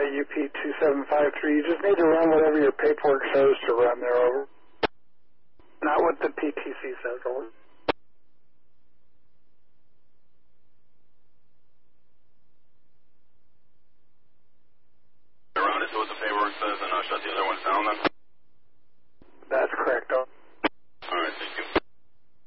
UP2753. You just need to run whatever your paperwork shows to run there, over. Not what the PTC says, over. Around it, so what the paperwork says, and shut the other ones down then?